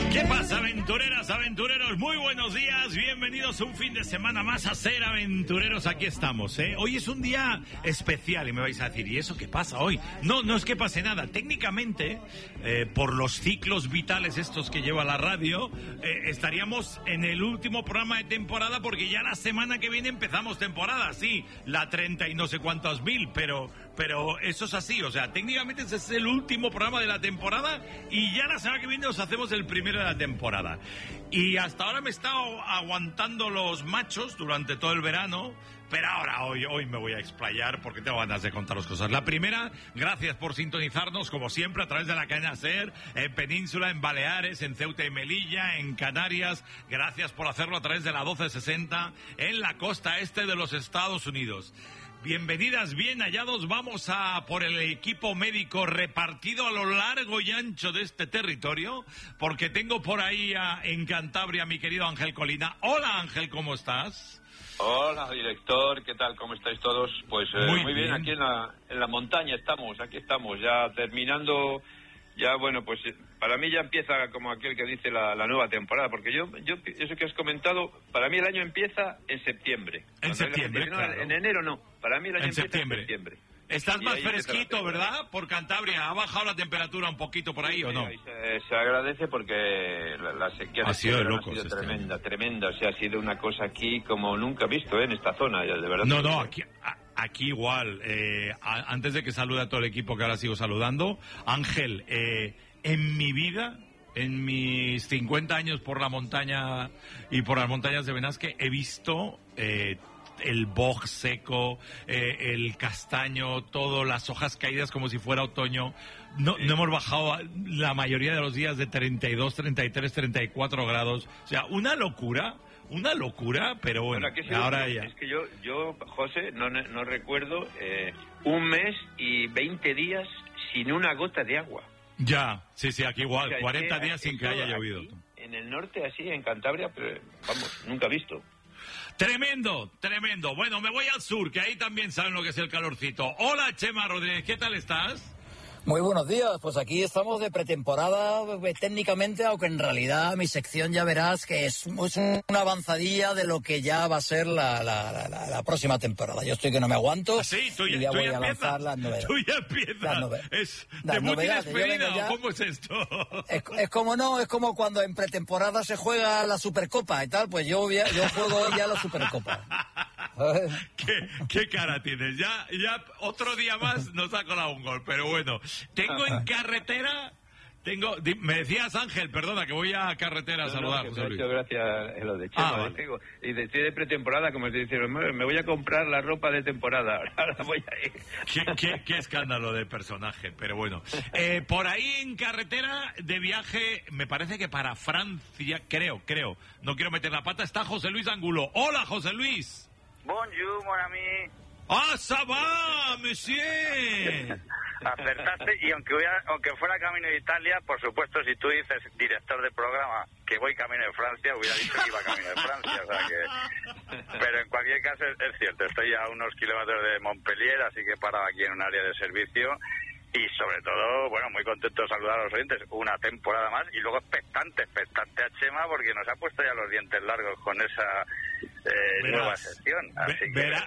¿Qué pasa, aventureras, aventureros? Muy buenos días, bienvenidos un fin de semana más a Ser Aventureros. Aquí estamos, ¿eh? Hoy es un día especial y me vais a decir, ¿y eso qué pasa hoy? No es que pase nada. Técnicamente, por los ciclos vitales estos que lleva la radio, estaríamos en el último programa de temporada porque ya la semana que viene empezamos temporada, sí, la 30 y no sé cuántos mil, pero eso es así, o sea, técnicamente ese es el último programa de la temporada y ya la semana que viene os hacemos el primero de la temporada. Y hasta ahora me he estado aguantando los machos durante todo el verano, pero ahora hoy me voy a explayar porque tengo ganas de contaros cosas. La primera, gracias por sintonizarnos como siempre a través de la cadena SER, en Península, en Baleares, en Ceuta y Melilla, en Canarias. Gracias por hacerlo a través de la 1260 en la costa este de los Estados Unidos. Bienvenidas, bien hallados, vamos a por el equipo médico repartido a lo largo y ancho de este territorio, porque tengo por ahí en Cantabria a mi querido Ángel Colina. Hola Ángel, ¿cómo estás? Hola director, ¿qué tal? ¿Cómo estáis todos? Pues muy bien, aquí en la montaña aquí estamos, ya terminando. Ya, bueno, pues para mí ya empieza como aquel que dice la nueva temporada, porque yo eso que has comentado, para mí el año empieza en septiembre. En septiembre, gente, claro. No, en enero no, para mí el año empieza en septiembre. Estás más fresquito, ¿verdad? Por Cantabria, ¿ha bajado la temperatura un poquito por ahí o no? Se agradece porque la sequía ha sido de locos, ha sido tremenda, o sea, ha sido una cosa aquí como nunca visto, en esta zona, ya, de verdad. No, aquí igual. Antes de que salude a todo el equipo, que ahora sigo saludando, Ángel, en mi vida, en mis 50 años por la montaña y por las montañas de Benasque, he visto el boj seco, el castaño, todo, las hojas caídas como si fuera otoño. No hemos bajado la mayoría de los días de 32, 33, 34 grados. O sea, una locura, pero bueno, ahora ya. Es que yo José, no recuerdo un mes y 20 días sin una gota de agua. Ya, sí, aquí igual, o sea, 40 días sin que haya llovido. En el norte, así, en Cantabria, pero vamos, nunca visto. Tremendo. Bueno, me voy al sur, que ahí también saben lo que es el calorcito. Hola, Chema Rodríguez, ¿qué tal estás? Muy buenos días, pues aquí estamos de pretemporada técnicamente, aunque en realidad mi sección ya verás que es una avanzadilla de lo que ya va a ser la próxima temporada. Yo estoy que no me aguanto. ¿Sí? ¿Tú ya voy a lanzar las novedades. Tú ya empiezas. ¿Es debut y despedida o cómo es esto? Es como cuando en pretemporada se juega la Supercopa y tal, pues yo juego ya la Supercopa. ¿Qué cara tienes? Ya otro día más nos ha colado un gol, pero bueno. Tengo en carretera, me decías Ángel, perdona, que voy a carretera a saludar, José Luis. Gracias en lo de Chema. Vale. Y estoy de pretemporada, como te dicen, me voy a comprar la ropa de temporada, ahora voy a ir. Qué escándalo de personaje, pero bueno. Por ahí en carretera de viaje, me parece que para Francia, creo, no quiero meter la pata, está José Luis Angulo. Hola, José Luis. Bonjour, mon ami. ¡Ah, ça va, monsieur! Acertaste, y aunque fuera camino de Italia, por supuesto, si tú dices director de programa que voy camino de Francia, hubiera dicho que iba camino de Francia, o sea que... Pero en cualquier caso es cierto, estoy a unos kilómetros de Montpellier, así que he parado aquí en un área de servicio y sobre todo, bueno, muy contento de saludar a los oyentes, una temporada más, y luego expectante a Chema porque nos ha puesto ya los dientes largos con esa nueva sección. Así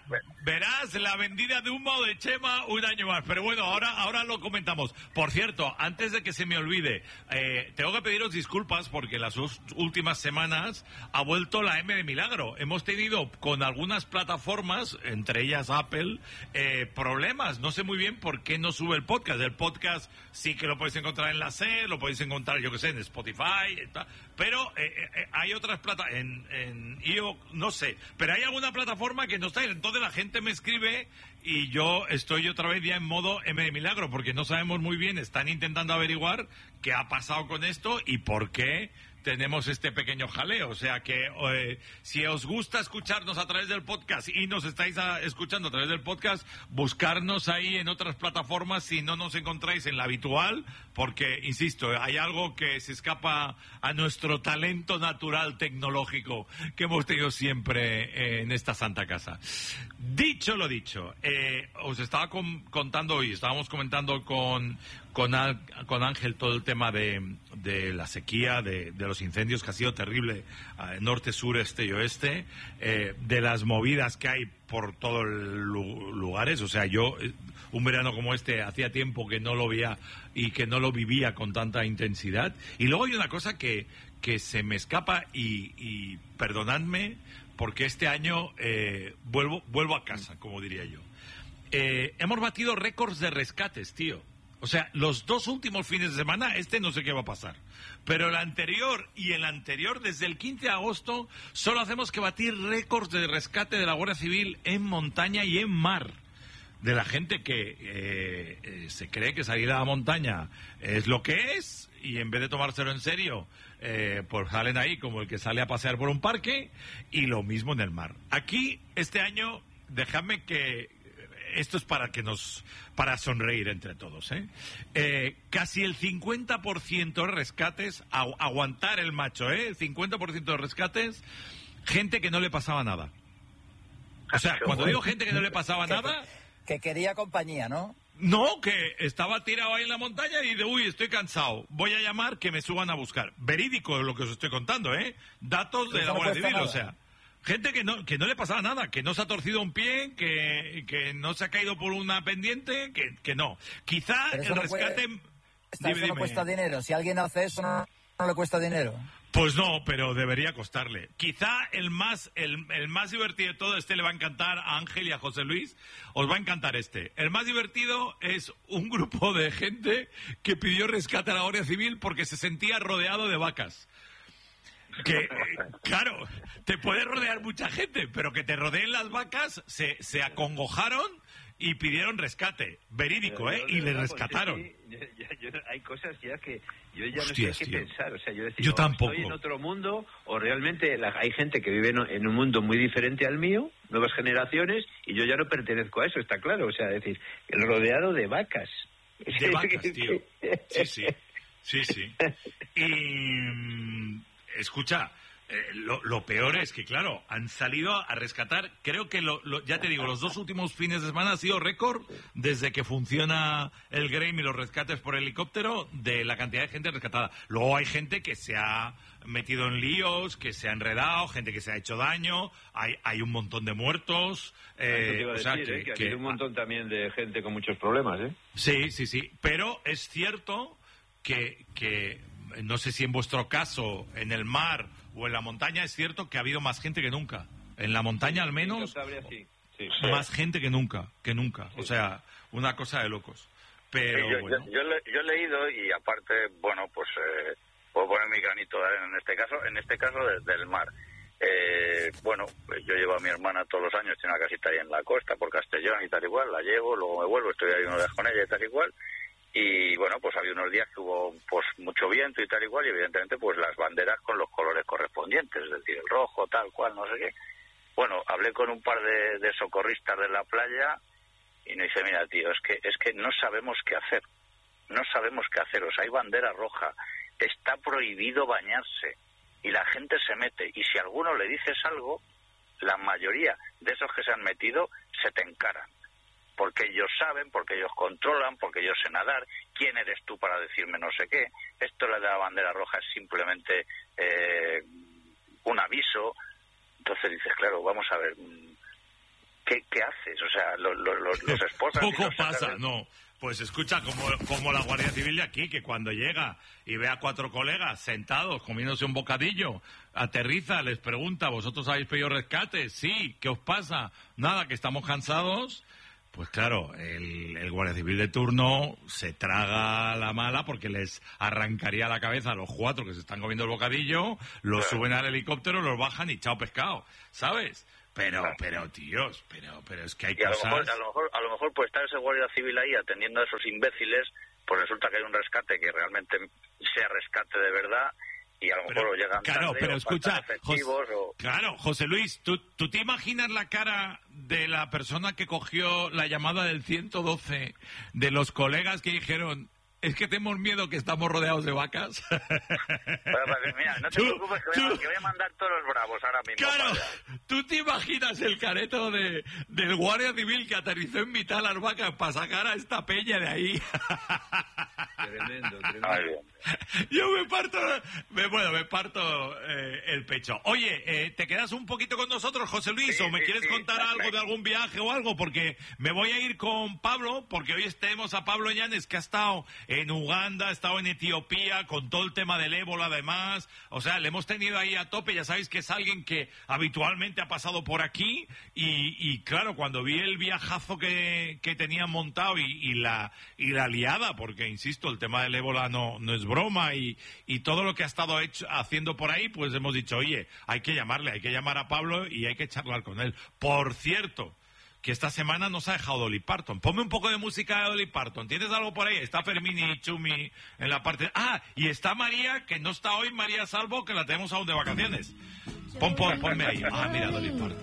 verás la vendida de humo de Chema un año más, pero bueno, ahora lo comentamos. Por cierto, antes de que se me olvide, tengo que pediros disculpas porque las últimas semanas ha vuelto la M de Milagro. Hemos tenido con algunas plataformas, entre ellas Apple, problemas. No sé muy bien por qué no sube el podcast. El podcast sí que lo podéis encontrar en la SER, lo podéis encontrar, yo que sé, en Spotify, pero hay otras plataformas, en IO, no sé, pero hay alguna plataforma que no está. Entonces la gente me escribe y yo estoy otra vez ya en modo M de Milagro, porque no sabemos muy bien, están intentando averiguar qué ha pasado con esto y por qué tenemos este pequeño jaleo. O sea que si os gusta escucharnos a través del podcast y nos estáis escuchando a través del podcast, buscarnos ahí en otras plataformas si no nos encontráis en la habitual, porque, insisto, hay algo que se escapa a nuestro talento natural tecnológico que hemos tenido siempre en esta santa casa. Dicho lo dicho, os estaba contando hoy, estábamos comentando con con Ángel todo el tema de la sequía, de los incendios, que ha sido terrible, norte, sur, este y oeste, de las movidas que hay por todos los lugares. O sea, yo un verano como este hacía tiempo que no lo veía y que no lo vivía con tanta intensidad. Y luego hay una cosa que se me escapa y perdonadme, porque este año vuelvo a casa, como diría yo. Hemos batido récords de rescates, tío. O sea, los 2 últimos fines de semana, no sé qué va a pasar. Pero el anterior y el anterior, desde el 15 de agosto, solo hacemos que batir récords de rescate de la Guardia Civil en montaña y en mar. De la gente que se cree que salir a la montaña es lo que es, y en vez de tomárselo en serio, pues salen ahí como el que sale a pasear por un parque, y lo mismo en el mar. Aquí, este año, dejadme que... Esto es para sonreír entre todos, casi el 50% de rescates, aguantar el macho, el 50% de rescates, gente que no le pasaba nada. O sea, cuando digo gente que no le pasaba nada... Que quería compañía, ¿no? No, que estaba tirado ahí en la montaña y de, estoy cansado, voy a llamar que me suban a buscar. Verídico es lo que os estoy contando, datos de la Guardia Civil, o sea... Gente que no le pasaba nada, que no se ha torcido un pie, que no se ha caído por una pendiente, que no. Quizá el rescate... Eso no cuesta dinero. Si alguien hace eso, no le cuesta dinero. Pues no, pero debería costarle. Quizá el más divertido de todo, le va a encantar a Ángel y a José Luis. Os va a encantar este. El más divertido es un grupo de gente que pidió rescate a la Guardia Civil porque se sentía rodeado de vacas. Que, claro, te puede rodear mucha gente, pero que te rodeen las vacas, se acongojaron y pidieron rescate. Verídico, y le rescataron. Hay cosas ya que yo ya Hostias, no sé qué pensar. O sea, yo tampoco. ¿Estoy en otro mundo o realmente hay gente que vive en un mundo muy diferente al mío, nuevas generaciones, y yo ya no pertenezco a eso, está claro? O sea, es decir, el rodeado de vacas. De vacas, tío. Sí. Y... Escucha, lo peor es que, claro, han salido a rescatar, creo que, ya te digo, los 2 últimos fines de semana ha sido récord desde que funciona el Grême y los rescates por helicóptero, de la cantidad de gente rescatada. Luego hay gente que se ha metido en líos, que se ha enredado, gente que se ha hecho daño, hay un montón de muertos. O sea, que hay un montón también de gente con muchos problemas, Sí, pero es cierto que no sé si en vuestro caso, en el mar o en la montaña, es cierto que ha habido más gente que nunca. En la montaña, al menos, más gente que nunca. O sea, una cosa de locos. Pero yo he leído, y aparte, bueno, pues puedo poner mi granito de arena en este caso del mar. Bueno, pues yo llevo a mi hermana todos los años, tiene una casita ahí en la costa, por Castellón y tal igual, la llevo, luego me vuelvo, estoy ahí unos días con ella y tal igual. Y bueno, pues había unos días que hubo pues mucho viento y tal igual, y evidentemente pues las banderas con los colores correspondientes, es decir, el rojo, tal cual, no sé qué. Bueno, hablé con un par de socorristas de la playa y me dice, mira, tío, es que no sabemos qué hacer. O sea, hay bandera roja, está prohibido bañarse y la gente se mete, y si a alguno le dices algo, la mayoría de esos que se han metido se te encaran. Porque ellos saben, porque ellos controlan, porque ellos sé nadar. ¿Quién eres tú para decirme no sé qué? Esto de la bandera roja es simplemente un aviso. Entonces dices, claro, vamos a ver, ¿qué haces? O sea, los esposos... Poco pasa, no. Pues escucha, como la Guardia Civil de aquí, que cuando llega y ve a 4 colegas sentados comiéndose un bocadillo, aterriza, les pregunta, ¿vosotros habéis pedido rescate? Sí, ¿qué os pasa? Nada, que estamos cansados... Pues claro, el Guardia Civil de turno se traga la mala porque les arrancaría la cabeza a los 4 que se están comiendo el bocadillo, los suben al helicóptero, los bajan y chao pescado, ¿sabes? Pero tíos, pero es que hay cosas... A lo mejor puede estar ese Guardia Civil ahí atendiendo a esos imbéciles, pues resulta que hay un rescate que realmente sea rescate de verdad, y a lo mejor lo llegan claro, pero escucha, Claro, José Luis, ¿tú te imaginas la cara de la persona que cogió la llamada del 112, de los colegas que dijeron, Es que tenemos miedo que estamos rodeados de vacas. Pero, mira, no te preocupes que voy a mandar todos los bravos ahora mismo. Claro, ¿tú te imaginas el careto del guardia civil que aterrizó en mitad de las vacas para sacar a esta peña de ahí? Tremendo. Yo me parto el pecho. Oye, ¿te quedas un poquito con nosotros, José Luis? Sí, ¿O me quieres contar algo de algún viaje o algo? Porque me voy a ir con Pablo, porque hoy tenemos a Pablo Llanes, que ha estado en Uganda, ha estado en Etiopía, con todo el tema del ébola además. O sea, le hemos tenido ahí a tope. Ya sabéis que es alguien que habitualmente ha pasado por aquí. Y claro, cuando vi el viajazo que tenían montado y la liada, porque, insisto, el tema del ébola no es broma y todo lo que ha estado haciendo por ahí, pues hemos dicho, oye, hay que llamar a Pablo y hay que charlar con él. Por cierto, que esta semana nos ha dejado Dolly Parton. Ponme un poco de música de Dolly Parton. ¿Tienes algo por ahí? Está Fermín y Chumi en la parte... Ah, y está María, que no está hoy, María Salvo, que la tenemos aún de vacaciones. Ponme ahí. Ah, mira, Dolly Parton.